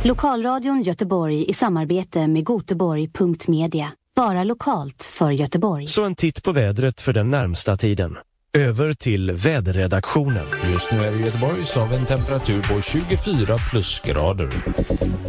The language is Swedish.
Lokalradion Göteborg i samarbete med Göteborg.media. Bara lokalt för Göteborg. Så en titt på vädret för den närmsta tiden. Över till väderredaktionen. Just nu är vi i Göteborg så har vi en temperatur på 24 plusgrader.